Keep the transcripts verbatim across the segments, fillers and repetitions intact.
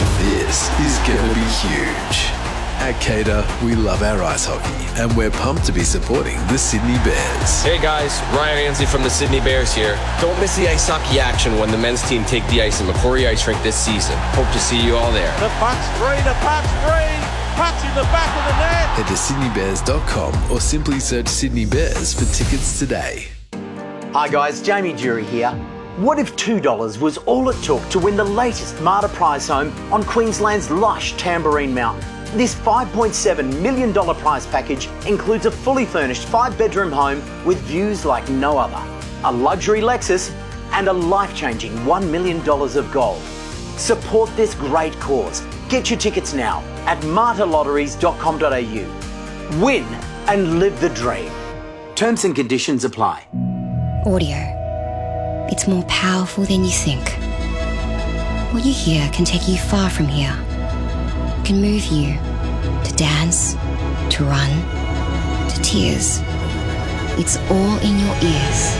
This is gonna be huge. At Cater, we love our ice hockey, and we're pumped to be supporting the Sydney Bears. Hey guys, Ryan Ansley from the Sydney Bears here. Don't miss the ice hockey action when the men's team take the ice in Macquarie Ice Rink this season. Hope to see you all there. The puck's free, the puck's free. Puck's in the back of the net. Head to sydney bears dot com or simply search Sydney Bears for tickets today. Hi guys, Jamie Jury here. What if two dollars was all it took to win the latest Marta prize home on Queensland's lush Tamborine Mountain? This five point seven million dollars prize package includes a fully furnished five-bedroom home with views like no other, a luxury Lexus, and a life-changing one million dollars of gold. Support this great cause. Get your tickets now at marta lotteries dot com dot a u. Win and live the dream. Terms and conditions apply. Audio. It's more powerful than you think. What you hear can take you far from here. It can move you to dance, to run, to tears. It's all in your ears.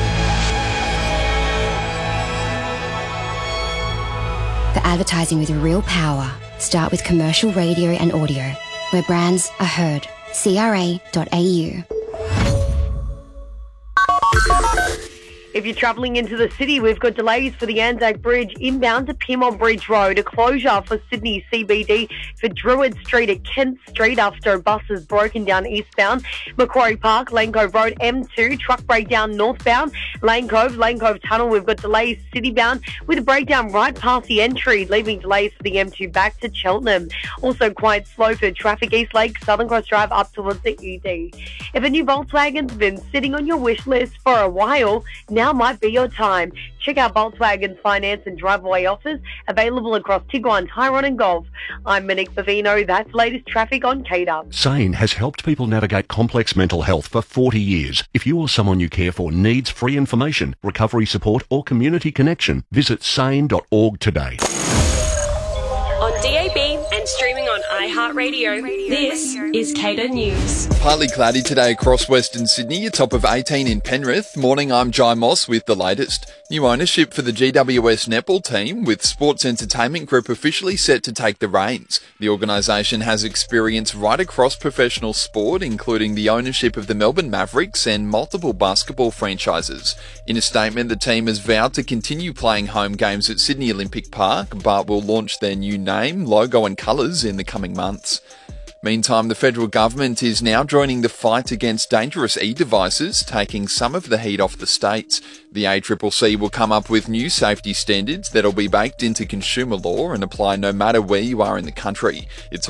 For advertising with real power, start with commercial radio and audio, where brands are heard. C R A dot A U. If you're travelling into the city, we've got delays for the Anzac Bridge inbound to Pyrmont Bridge Road, a closure for Sydney C B D for Druid Street at Kent Street after a bus has broken down eastbound. Macquarie Park, Lane Cove Road, M two, truck breakdown northbound. Lane Cove, Lane Cove Tunnel, we've got delays citybound with a breakdown right past the entry, leaving delays for the M two back to Cheltenham. Also quite slow for traffic East Lake, Southern Cross Drive up towards the E D. If a new Volkswagen's been sitting on your wish list for a while, now might be your time. Check out Volkswagen's finance and driveway offers available across Tiguan, Tyrone and Golf. I'm Monique Bavino. That's latest traffic on Cater. SANE has helped people navigate complex mental health for forty years. If you or someone you care for needs free information, recovery support or community connection, visit sane dot org today. On D A B and streaming on iHeartRadio, this is Cater News. Partly cloudy today across Western Sydney, a top of eighteen in Penrith. Morning, I'm Jai Moss with the latest. New ownership for the G W S netball team, with Sports Entertainment Group officially set to take the reins. The organisation has experience right across professional sport, including the ownership of the Melbourne Mavericks and multiple basketball franchises. In a statement, the team has vowed to continue playing home games at Sydney Olympic Park, but will launch their new name, logo and colours in the coming months. Meantime, the federal government is now joining the fight against dangerous e-devices, taking some of the heat off the states. The A C C C will come up with new safety standards that'll be baked into consumer law and apply no matter where you are in the country. It's